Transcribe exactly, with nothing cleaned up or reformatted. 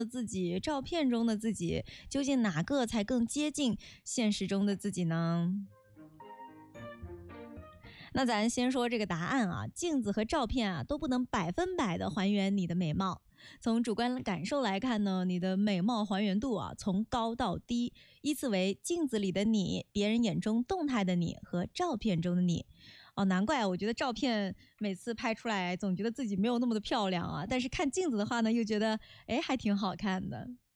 自己，照片中的自己，究竟哪个才更接近现实中的自己呢？那咱先说这个答案啊，镜子和照片啊都不能百分百的还原你的美貌。从主观感受来看呢，你的美貌还原度啊从高到低，依次为镜子里的你、别人眼中动态的你和照片中的你。哦，难怪我觉得照片每次拍出来总觉得自己没有那么的漂亮啊，但是看镜子的话呢，又觉得哎还挺好看的。